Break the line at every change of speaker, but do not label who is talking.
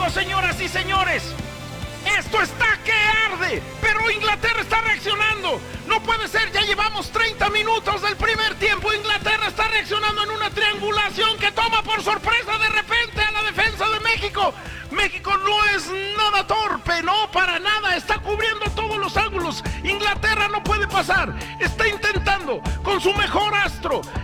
México, señoras y señores. Esto está que arde, pero Inglaterra está reaccionando. No puede ser, ya llevamos 30 minutos del primer tiempo. Inglaterra está reaccionando en una triangulación que toma por sorpresa de repente a la defensa de México. México no es nada torpe, no, para nada, está cubriendo todos los ángulos. Inglaterra no puede pasar, está intentando con su mejor astro